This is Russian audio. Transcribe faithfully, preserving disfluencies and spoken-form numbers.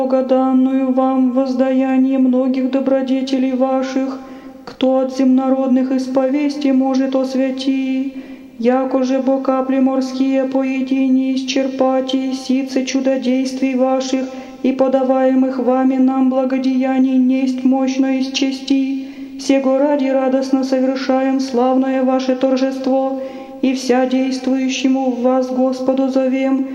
Благоданную вам воздаяние многих добродетелей ваших, кто от земнородных исповестей может освяти, яко же бо капли морские по едине исчерпати сицы чудодействий ваших и подаваемых вами нам благодеяний несть мощно исчести, сего ради радостно совершаем славное ваше торжество, и вся действующему в вас Господу зовем,